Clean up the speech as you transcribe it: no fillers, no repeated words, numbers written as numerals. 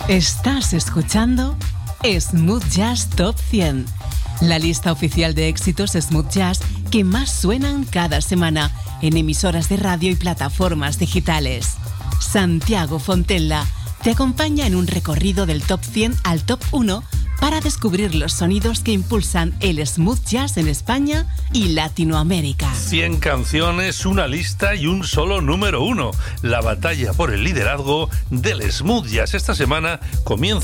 Estás escuchando Smooth Jazz Top 100, la lista oficial de éxitos smooth jazz que más suenan cada semana en emisoras de radio y plataformas digitales. Santiago Fontella te acompaña en un recorrido del Top 100 al Top 1 para descubrir los sonidos que impulsan el smooth jazz en España y Latinoamérica. 100 canciones, una lista y un solo número 1. La batalla por el liderazgo del smooth jazz esta semana comienza